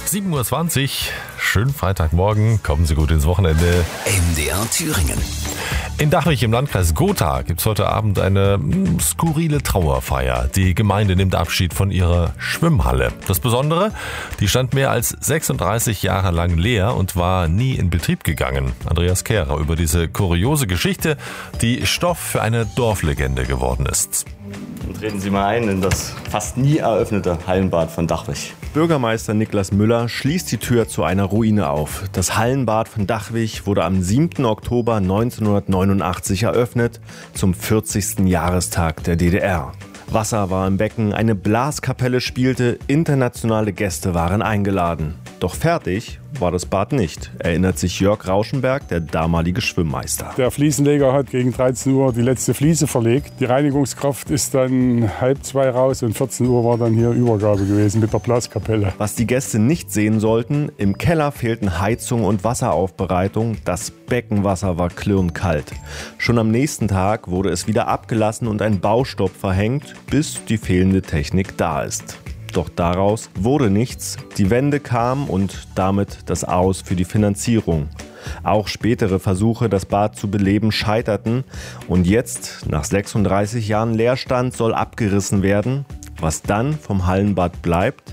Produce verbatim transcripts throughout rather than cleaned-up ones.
sieben Uhr zwanzig, schönen Freitagmorgen, kommen Sie gut ins Wochenende. M D R Thüringen. In Dachwig im Landkreis Gotha gibt es heute Abend eine mh, skurrile Trauerfeier. Die Gemeinde nimmt Abschied von ihrer Schwimmhalle. Das Besondere, die stand mehr als sechsunddreißig Jahre lang leer und war nie in Betrieb gegangen. Andreas Kehrer über diese kuriose Geschichte, die Stoff für eine Dorflegende geworden ist. Treten Sie mal ein in das fast nie eröffnete Hallenbad von Dachwig. Bürgermeister Niklas Müller schließt die Tür zu einer Ruine auf. Das Hallenbad von Dachwig wurde am siebten Oktober neunzehnhundertneunundachtzig eröffnet, zum vierzigsten Jahrestag der D D R. Wasser war im Becken, eine Blaskapelle spielte, internationale Gäste waren eingeladen. Doch fertig war das Bad nicht, erinnert sich Jörg Rauschenberg, der damalige Schwimmmeister. Der Fliesenleger hat gegen dreizehn Uhr die letzte Fliese verlegt. Die Reinigungskraft ist dann halb zwei raus und vierzehn Uhr war dann hier Übergabe gewesen mit der Blaskapelle. Was die Gäste nicht sehen sollten, im Keller fehlten Heizung und Wasseraufbereitung. Das Beckenwasser war klirrkalt. Schon am nächsten Tag wurde es wieder abgelassen und ein Baustopp verhängt, bis die fehlende Technik da ist. Doch daraus wurde nichts. Die Wende kam und damit das Aus für die Finanzierung. Auch spätere Versuche, das Bad zu beleben, scheiterten. Und jetzt, nach sechsunddreißig Jahren Leerstand, soll abgerissen werden. Was dann vom Hallenbad bleibt?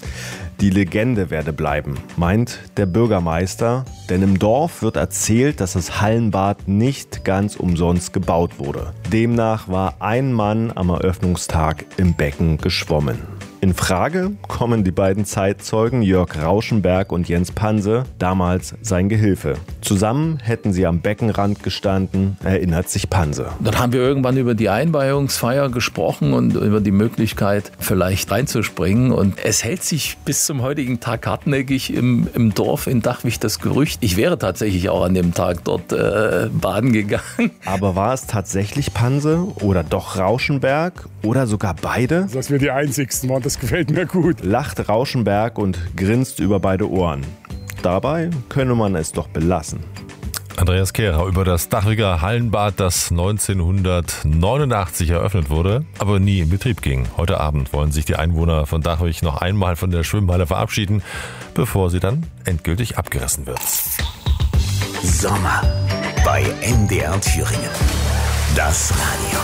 Die Legende werde bleiben, meint der Bürgermeister. Denn im Dorf wird erzählt, dass das Hallenbad nicht ganz umsonst gebaut wurde. Demnach war ein Mann am Eröffnungstag im Becken geschwommen. In Frage kommen die beiden Zeitzeugen Jörg Rauschenberg und Jens Panse, damals sein Gehilfe. Zusammen hätten sie am Beckenrand gestanden, erinnert sich Panse. Dann haben wir irgendwann über die Einweihungsfeier gesprochen und über die Möglichkeit, vielleicht reinzuspringen. Und es hält sich bis zum heutigen Tag hartnäckig im, im Dorf in Dachwig das Gerücht. Ich wäre tatsächlich auch an dem Tag dort äh, baden gegangen. Aber war es tatsächlich Panse oder doch Rauschenberg oder sogar beide? Dass wir die Einzigsten waren, das gefällt mir gut. Lacht Rauschenberg und grinst über beide Ohren. Dabei könne man es doch belassen. Andreas Kehrer über das Dachwiger Hallenbad, das neunzehnhundertneunundachtzig eröffnet wurde, aber nie in Betrieb ging. Heute Abend wollen sich die Einwohner von Dachwig noch einmal von der Schwimmhalle verabschieden, bevor sie dann endgültig abgerissen wird. Sommer bei M D R Thüringen. Das Radio.